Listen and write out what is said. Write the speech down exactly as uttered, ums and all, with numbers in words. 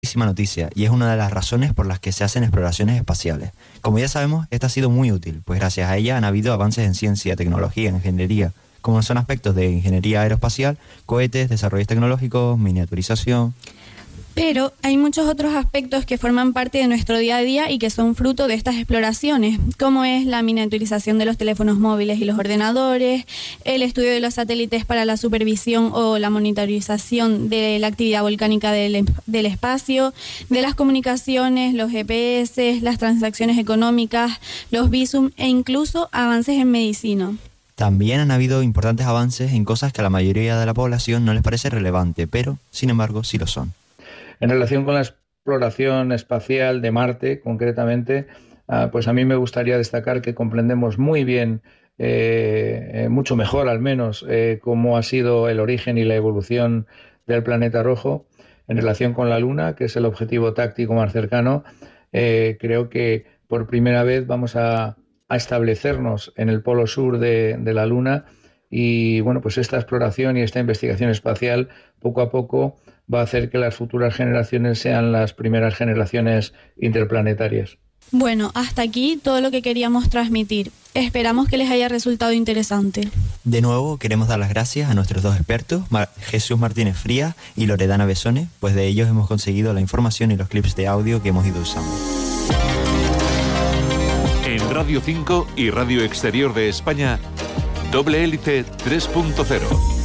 buenísima noticia y es una de las razones por las que se hacen exploraciones espaciales. Como ya sabemos, esta ha sido muy útil, pues gracias a ella han habido avances en ciencia, tecnología, ingeniería, como son aspectos de ingeniería aeroespacial, cohetes, desarrollos tecnológicos, miniaturización. Pero hay muchos otros aspectos que forman parte de nuestro día a día y que son fruto de estas exploraciones, como es la miniaturización de los teléfonos móviles y los ordenadores, el estudio de los satélites para la supervisión o la monitorización de la actividad volcánica del, del espacio, de las comunicaciones, los G P S, las transacciones económicas, los visum e incluso avances en medicina. También han habido importantes avances en cosas que a la mayoría de la población no les parece relevante, pero, sin embargo, sí lo son. En relación con la exploración espacial de Marte, concretamente, pues a mí me gustaría destacar que comprendemos muy bien, eh, mucho mejor al menos, eh, cómo ha sido el origen y la evolución del planeta rojo. En relación con la Luna, que es el objetivo táctico más cercano, eh, creo que por primera vez vamos a, a establecernos en el polo sur de, de la Luna y bueno, pues esta exploración y esta investigación espacial poco a poco va a hacer que las futuras generaciones sean las primeras generaciones interplanetarias. Bueno, hasta aquí todo lo que queríamos transmitir. Esperamos que les haya resultado interesante. De nuevo, queremos dar las gracias a nuestros dos expertos, Mar- Jesús Martínez Frías y Loredana Besone, pues de ellos hemos conseguido la información y los clips de audio que hemos ido usando. En Radio cinco y Radio Exterior de España, Doble Hélice tres punto cero.